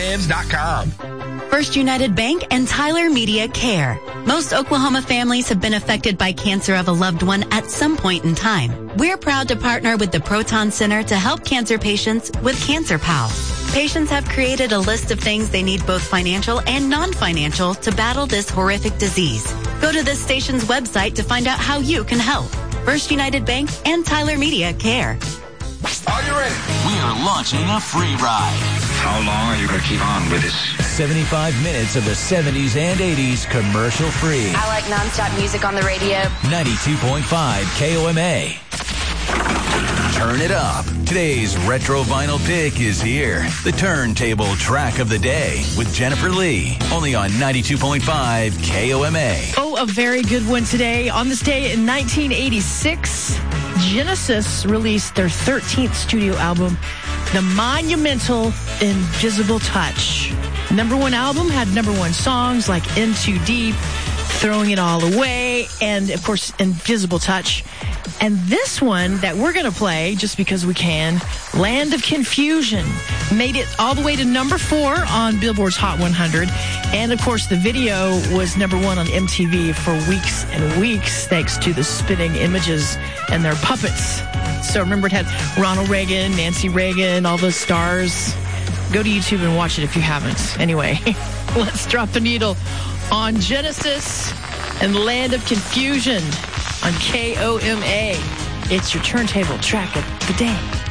PatriotSunsFans.com. First United Bank and Tyler Media Care. Most Oklahoma families have been affected by cancer of a loved one at some point in time. We're proud to partner with the Proton Center to help cancer patients with Cancer Pal. Patients have created a list of things they need, both financial and non-financial, to battle this horrific disease. Go to this station's website to find out how you can help. First United Bank and Tyler Media Care. Are you ready? We are launching a free ride. How long are you going to keep on with this? 75 minutes of the 70s and 80s commercial free. I like nonstop music on the radio. 92.5 KOMA. Turn it up. Today's retro vinyl pick is here. The turntable track of the day with Jennifer Lee. Only on 92.5 KOMA. Oh, a very good one today. On this day in 1986, Genesis released their 13th studio album, The Monumental Invisible Touch. Number one album, had number one songs like In Too Deep, Throwing It All Away, and of course, Invisible Touch. And this one that we're going to play, just because we can, Land of Confusion, made it all the way to number 4 on Billboard's Hot 100. And of course, the video was number 1 on MTV for weeks and weeks, thanks to the spinning images and their puppets. So remember, it had Ronald Reagan, Nancy Reagan, all those stars. Go to YouTube and watch it if you haven't. Anyway, let's drop the needle on Genesis and Land of Confusion on KOMA. It's your turntable track of the day.